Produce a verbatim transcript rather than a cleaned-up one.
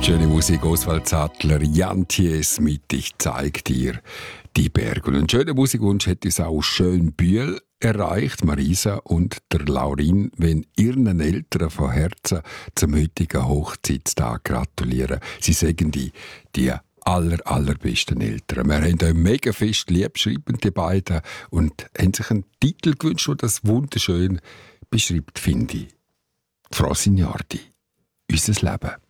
Schöne Musik, Oswald Sattler, Jan Thies mit «Ich zeig dir die Berge». Und einen schönen Musikwunsch hat uns auch Schönbühl erreicht, Marisa und der Laurin, wenn ihren Eltern von Herzen zum heutigen Hochzeitstag gratulieren. Sie sagen die, die aller, allerbesten Eltern. Wir haben euch mega fest lieb, schreiben die beiden, und haben sich einen Titel gewünscht, der das wunderschön beschreibt, finde ich. Frau Signardi, unser Leben.